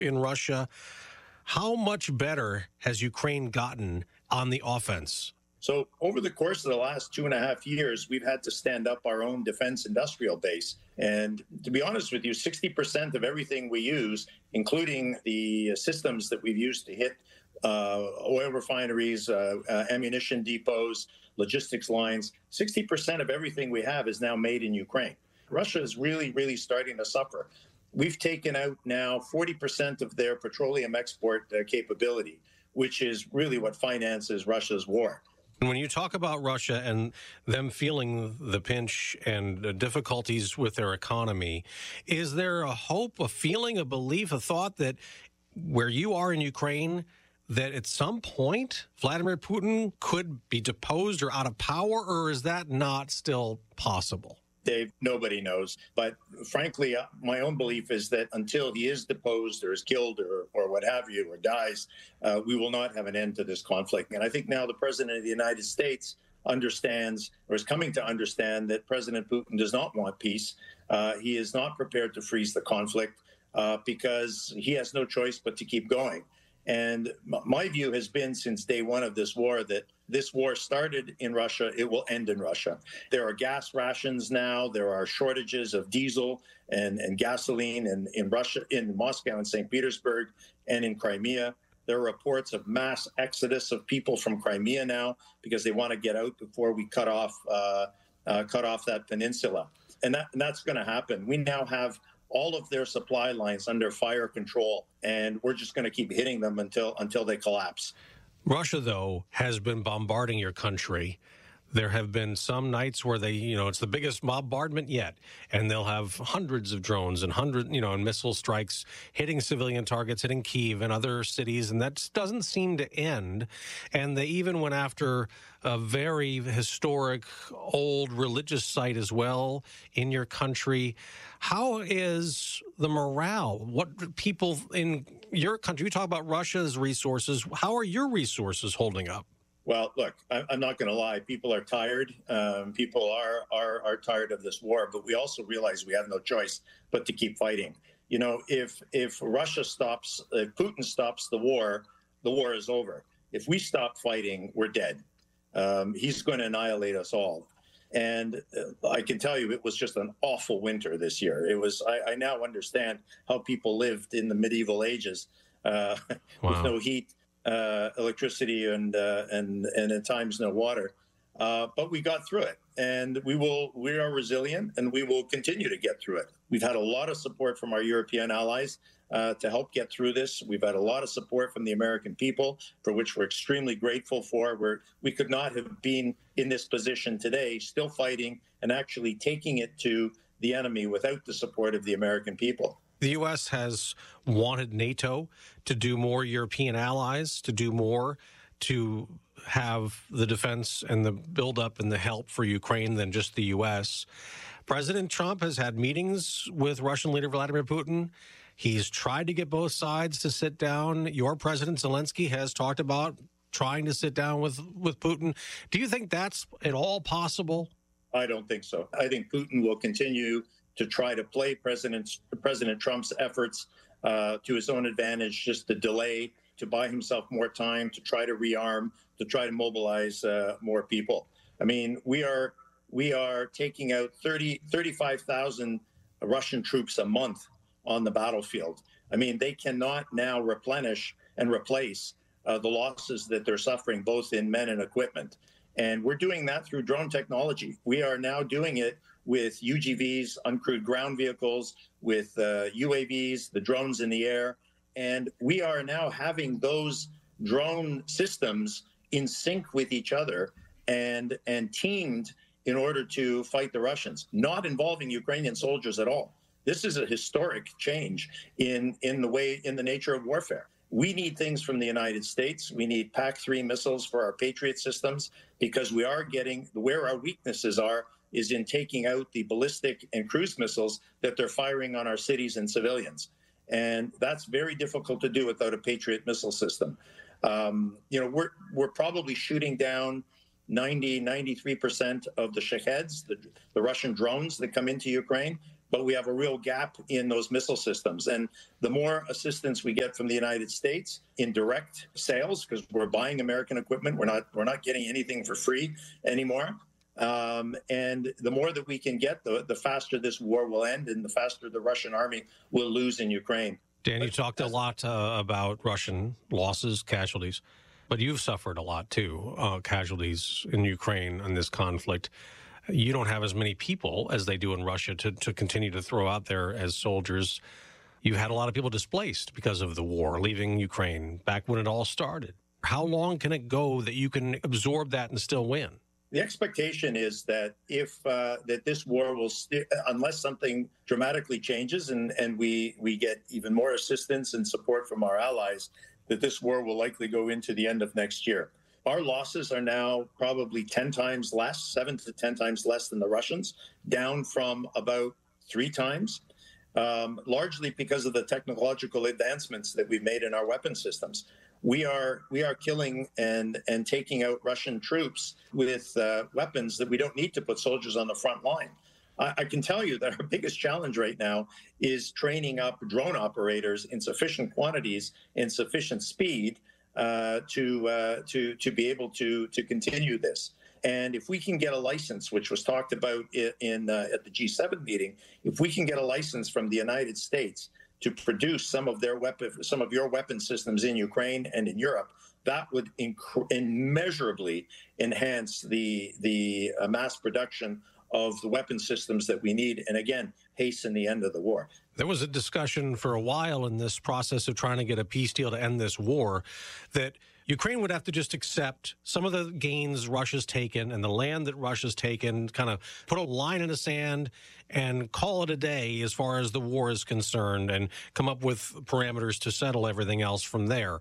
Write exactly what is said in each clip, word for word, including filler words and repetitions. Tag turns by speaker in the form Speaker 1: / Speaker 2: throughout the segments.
Speaker 1: in Russia. How much better has Ukraine gotten on the offense?
Speaker 2: So over the course of the last two and a half years, we've had to stand up our own defense industrial base. And to be honest with you, sixty percent of everything we use, including the systems that we've used to hit uh, oil refineries, uh, uh, ammunition depots, logistics lines, sixty percent of everything we have is now made in Ukraine. Russia is really, really starting to suffer. We've taken out now forty percent of their petroleum export uh, capability, which is really what finances Russia's war.
Speaker 1: When you talk about Russia and them feeling the pinch and the difficulties with their economy, is there a hope, a feeling, a belief, a thought that where you are in Ukraine, that at some point Vladimir Putin could be deposed or out of power, or is that not still possible?
Speaker 2: Dave, nobody knows. But frankly, uh, my own belief is that until he is deposed or is killed or, or what have you, or dies, uh, we will not have an end to this conflict. And I think now the President of the United States understands, or is coming to understand, that President Putin does not want peace. Uh, he is not prepared to freeze the conflict uh, because he has no choice but to keep going. And my view has been since day one of this war that this war started in Russia, it will end in Russia. There are gas rations now, there are shortages of diesel and, and gasoline in, in Russia, in Moscow and Saint Petersburg and in Crimea. There are reports of mass exodus of people from Crimea now because they want to get out before we cut off, uh, uh, cut off that peninsula. And, that, and that's going to happen. We now have all of their supply lines under fire control, and we're just going to keep hitting them until until they collapse.
Speaker 1: Russia, though, has been bombarding your country. There have been some nights where they, you know, it's the biggest bombardment yet, and they'll have hundreds of drones and hundred, you know, and missile strikes hitting civilian targets, hitting Kyiv and other cities, and that doesn't seem to end. And they even went after a very historic, old religious site as well in your country. How is the morale? What people in your country, you talk about Russia's resources, how are your resources holding up?
Speaker 2: Well, look, I'm not going to lie. People are tired. Um, people are, are are tired of this war, but we also realize we have no choice but to keep fighting. You know, if if Russia stops, if Putin stops the war, the war is over. If we stop fighting, we're dead. Um, he's going to annihilate us all. And uh, I can tell you, it was just an awful winter this year. It was. I, I now understand how people lived in the medieval ages uh,
Speaker 1: wow.
Speaker 2: with no heat. Uh, electricity and uh, and and at times no water, uh, but we got through it, and we will. We are resilient, and we will continue to get through it. We've had a lot of support from our European allies uh, to help get through this. We've had a lot of support from the American people, for which we're extremely grateful for. We're, we could not have been in this position today, still fighting and actually taking it to the enemy without the support of the American people.
Speaker 1: The U S has wanted NATO to do more, European allies to do more, to have the defense and the buildup and the help for Ukraine than just the U S. President Trump has had meetings with Russian leader Vladimir Putin. He's tried to get both sides to sit down. Your President Zelensky has talked about trying to sit down with, with Putin. Do you think that's at all possible?
Speaker 2: I don't think so. I think Putin will continue to try to play President President Trump's efforts uh, to his own advantage, just to delay, to buy himself more time, to try to rearm, to try to mobilize uh, more people. I mean, we are we are taking out thirty, thirty-five thousand Russian troops a month on the battlefield. I mean, they cannot now replenish and replace uh, the losses that they're suffering, both in men and equipment. And we're doing that through drone technology. We are now doing it with U G Vs, uncrewed ground vehicles, with uh, U A Vs, the drones in the air. And we are now having those drone systems in sync with each other and, and teamed in order to fight the Russians, not involving Ukrainian soldiers at all. This is a historic change in, in the way, in the nature of warfare. We need things from the United States. We need PAC three missiles for our Patriot systems, because we are getting, where our weaknesses are is in taking out the ballistic and cruise missiles that they're firing on our cities and civilians. And that's very difficult to do without a Patriot missile system. Um, you know, we're, we're probably shooting down ninety, ninety-three percent of the Shaheds, the, the Russian drones that come into Ukraine. but we have a real gap in those missile systems. And the more assistance we get from the United States in direct sales, because we're buying American equipment, we're not we're not getting anything for free anymore. Um, and the more that we can get, the, the faster this war will end, and the faster the Russian army will lose in Ukraine.
Speaker 1: Dan, you talked a lot uh, about Russian losses, casualties, but you've suffered a lot too, uh, casualties in Ukraine in this conflict. You don't have as many people as they do in Russia to, to continue to throw out there as soldiers. You've had a lot of people displaced because of the war, leaving Ukraine back when it all started. How long can it go that you can absorb that and still win?
Speaker 2: The expectation is that if uh, that this war will, st- unless something dramatically changes and, and we, we get even more assistance and support from our allies, that this war will likely go into the end of next year. Our losses are now probably ten times less, seven to ten times less than the Russians, down from about three times, um, largely because of the technological advancements that we've made in our weapon systems. We are we are killing and and taking out Russian troops with uh, weapons that we don't need to put soldiers on the front line. I, I can tell you that our biggest challenge right now is training up drone operators in sufficient quantities and sufficient speed uh, to uh, to to be able to to continue this. And if we can get a license, which was talked about in, in uh, at the G seven meeting, if we can get a license from the United States to produce some of their weapon, some of your weapon systems in Ukraine and in Europe, that would inc- immeasurably enhance the the uh, mass production of the weapon systems that we need, and again, hasten the end of the war.
Speaker 1: There was a discussion for a while in this process of trying to get a peace deal to end this war that Ukraine would have to just accept some of the gains Russia's taken and the land that Russia's taken, kind of put a line in the sand and call it a day as far as the war is concerned and come up with parameters to settle everything else from there.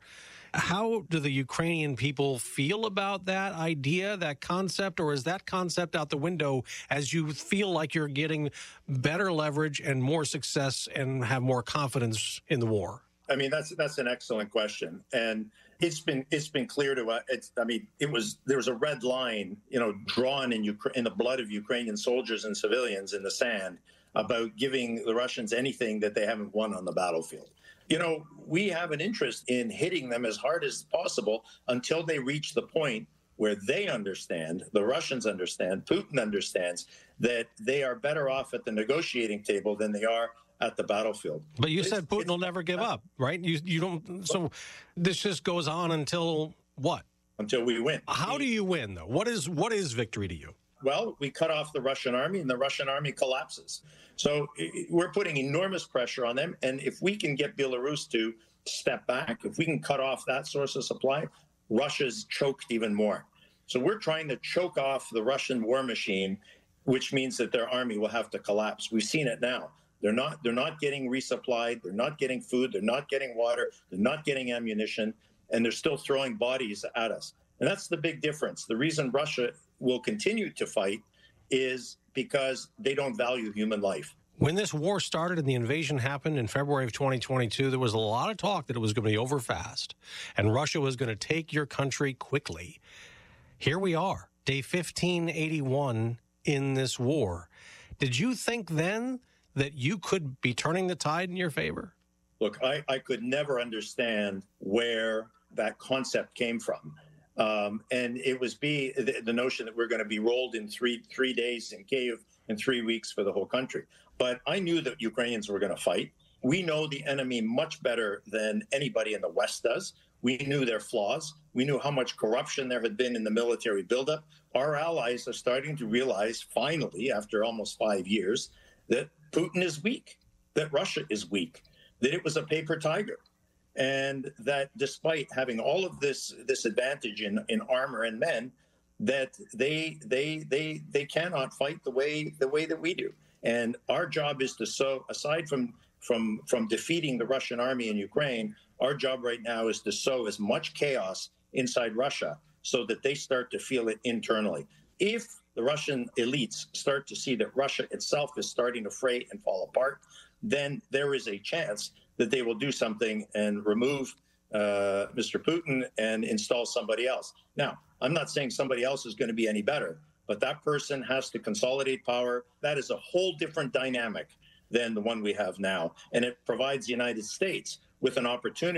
Speaker 1: How do the Ukrainian people feel about that idea, that concept, or is that concept out the window as you feel like you're getting better leverage and more success and have more confidence in the war?
Speaker 2: I mean, that's that's an excellent question, and it's been it's been clear to us. It's, I mean, it was there was a red line, you know, drawn in Ukraine in the blood of Ukrainian soldiers and civilians in the sand about giving the Russians anything that they haven't won on the battlefield. You know, we have an interest in hitting them as hard as possible until they reach the point where they understand, the Russians understand, Putin understands that they are better off at the negotiating table than they are at the battlefield.
Speaker 1: But you it's, said Putin will never give up, right? You you don't. So this just goes on until what?
Speaker 2: Until we win.
Speaker 1: How do you win, though? What is what is victory to you?
Speaker 2: Well, we cut off the Russian army and the Russian army collapses. So we're putting enormous pressure on them. And if we can get Belarus to step back, if we can cut off that source of supply, Russia's choked even more. So we're trying to choke off the Russian war machine, which means that their army will have to collapse. We've seen it now. They're not, they're not getting resupplied. They're not getting food. They're not getting water. They're not getting ammunition. And they're still throwing bodies at us. And that's the big difference. The reason Russia will continue to fight is because they don't value human life.
Speaker 1: When this war started and the invasion happened in February of twenty twenty-two, there was a lot of talk that it was going to be over fast and Russia was going to take your country quickly. Here we are, day fifteen eighty-one in this war. Did you think then that you could be turning the tide in your favor?
Speaker 2: Look, I, I could never understand where that concept came from. Um, and it was be the, the notion that we're going to be rolled in three three days in Kyiv and three weeks for the whole country. But I knew that Ukrainians were going to fight. We know the enemy much better than anybody in the West does. We knew their flaws. We knew how much corruption there had been in the military buildup. Our allies are starting to realize, finally, after almost five years, that Putin is weak, that Russia is weak, that it was a paper tiger. And that despite having all of this this advantage in, in armor and men, that they they they they cannot fight the way the way that we do. And our job is to sow, aside from from from defeating the Russian army in Ukraine, our job right now is to sow as much chaos inside Russia so that they start to feel it internally. If the Russian elites start to see that Russia itself is starting to fray and fall apart, then there is a chance that they will do something and remove uh, Mister Putin and install somebody else. Now, I'm not saying somebody else is going to be any better, but that person has to consolidate power. That is a whole different dynamic than the one we have now. And it provides the United States with an opportunity